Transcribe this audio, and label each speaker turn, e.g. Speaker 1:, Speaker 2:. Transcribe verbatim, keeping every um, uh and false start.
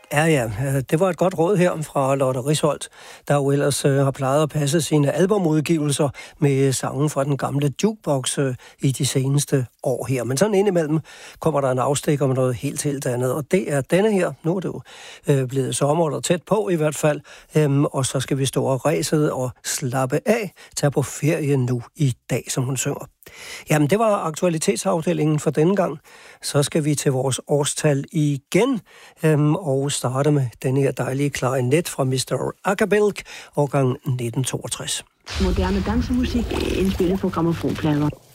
Speaker 1: Ja, ja. Det var et godt råd her fra Lotte Risholt, der jo ellers øh, har plejet at passe sine albumudgivelser med sangen fra den gamle jukebox øh, i de seneste år her. Men sådan indimellem kommer der en afstikker med noget helt helt andet, og det er denne her. Nu er det jo øh, blevet sommer, der tæt på i hvert fald, øhm, og så skal vi stå og ræset og slappe af, tage på ferie nu i dag, som hun synger. Jamen, det var aktualitetsafdelingen for denne gang. Så skal vi til vores årstal igen, øhm, og starte med den her dejlige klarinet fra mister Acapelk, årgang nitten toogtres.
Speaker 2: Moderne dansemusik indspillet på grammofonplader.